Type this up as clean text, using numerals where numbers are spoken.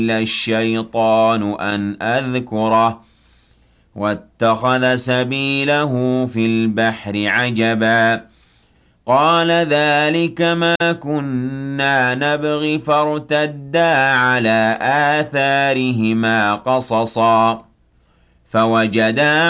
الشيطان أن أذكره واتخذ سبيله في البحر عجبا قال ذلك ما كنا نبغي فارتدا على آثارهما قصصا فوجدا